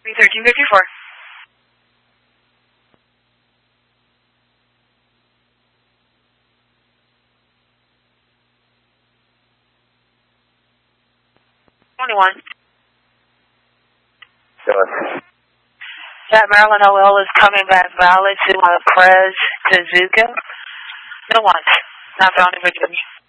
1354. That Maryland OL is coming back valid to Prez to Zuko. No one. Not found in Virginia.